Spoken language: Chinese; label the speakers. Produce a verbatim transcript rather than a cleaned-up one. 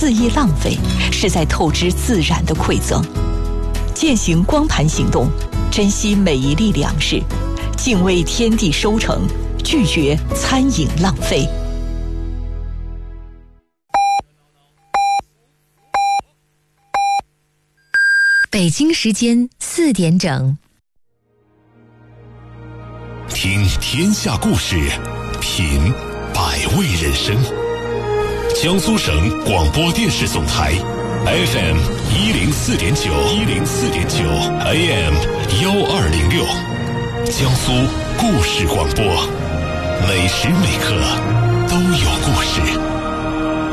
Speaker 1: 肆意浪费，是在透支自然的馈赠。践行光盘行动，珍惜每一粒粮食，敬畏天地收成，拒绝餐饮浪费。
Speaker 2: 北京时间四点整，
Speaker 3: 听天下故事，品百味人生。江苏省广播电视总台 F M 一零四点九，一零四点九 A M 幺二零六，江苏故事广播，每时每刻都有故事。